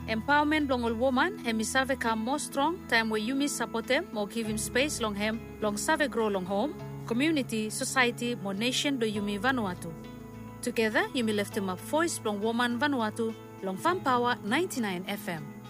Empowerment long all woman, hemi save come more strong, time where you support them, more give him space long him, long save grow long home, community, society, more nation do Yumi Vanuatu. Together, Yumi left him up voice long woman Vanuatu, long Fan Power 99 FM.